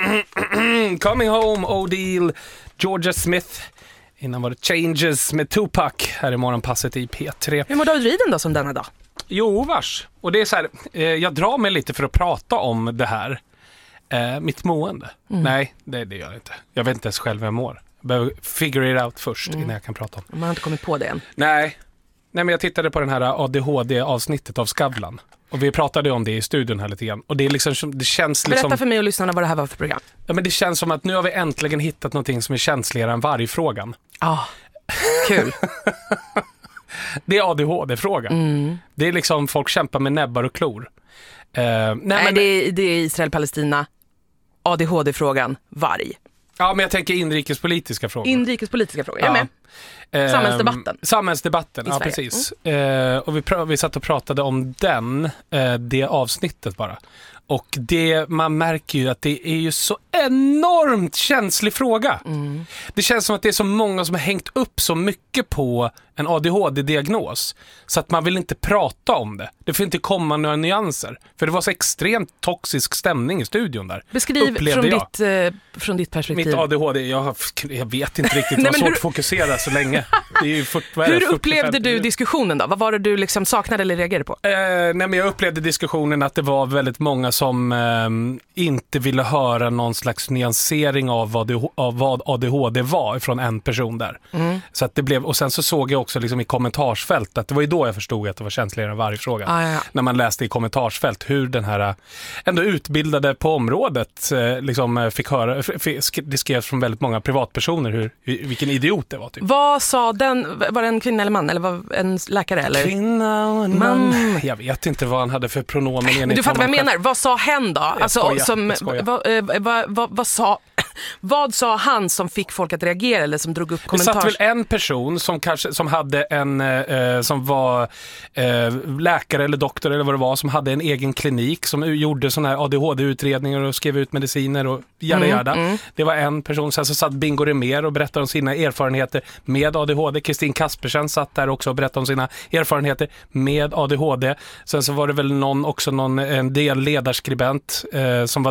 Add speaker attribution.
Speaker 1: Coming Home, O'Deal, Georgia Smith. Innan var det Changes med Tupac här i morgonpasset i P3.
Speaker 2: Hur mår David Riden då som denna dag?
Speaker 1: Jo, vars. Och det är så här, jag drar mig lite för att prata om det här. Mitt mående. Nej, det gör jag inte. Jag vet inte ens själv hur jag mår. Jag behöver figure it out först innan jag kan prata om det.
Speaker 2: Man har inte kommit på det än.
Speaker 1: Nej, men jag tittade på den här ADHD-avsnittet av Skavlan. Och vi pratade om det i studion här lite grann. Och det är liksom, det känns liksom...
Speaker 2: Berätta för mig och lyssnarna vad det här var för program.
Speaker 1: Ja, men det känns som att nu har vi äntligen hittat någonting som är känsligare än vargfrågan.
Speaker 2: Kul.
Speaker 1: Det är ADHD-frågan. Det är liksom folk kämpar med näbbar och klor.
Speaker 2: Nej, det är Israel-Palestina. ADHD-frågan, varg.
Speaker 1: Ja, men jag tänker inrikespolitiska frågor.
Speaker 2: Inrikespolitiska frågor, jag är med.
Speaker 1: Samhällsdebatten, ja precis. Och vi satt och pratade om det avsnittet bara. Och man märker ju att det är ju så enormt känslig fråga. Det känns som att det är så många som har hängt upp så mycket på en ADHD-diagnos så att man vill inte prata om det. Det får inte komma några nyanser. För det var så extremt toxisk stämning i studion där.
Speaker 2: Beskriv från ditt perspektiv.
Speaker 1: Mitt ADHD, jag vet inte riktigt. Det var svårt att fokusera så länge. Det är ju
Speaker 2: hur upplevde du diskussionen då? Vad var det du liksom saknade eller reagerade på?
Speaker 1: Nej, men jag upplevde diskussionen att det var väldigt många som inte ville höra någon slags nyansering av vad ADHD var från en person där. Så att det blev, och sen så såg jag också liksom i kommentarsfält att det var ju då jag förstod att det var känsligare än vargfrågan. När man läste i kommentarsfält hur den här ändå utbildade på området liksom fick höra, det skrevs från väldigt många privatpersoner vilken idiot det var typ.
Speaker 2: Vad sa den, var det en kvinna eller man eller var en läkare eller?
Speaker 1: Kvinna och en man. Jag vet inte vad han hade för pronomen.
Speaker 2: Du fattar vad jag menar, vad sa hen då? Vad sa han som fick folk att reagera eller som drog upp kommentarer?
Speaker 1: Det satt väl en person som hade som var läkare eller doktor eller vad det var, som hade en egen klinik som gjorde såna här ADHD-utredningar och skrev ut mediciner och jada. Det var en person. Sen så satt Bingo Rimér och berättade om sina erfarenheter med ADHD. Kristin Kaspersen satt där också och berättade om sina erfarenheter med ADHD. Sen så var det väl en del ledarskribent som var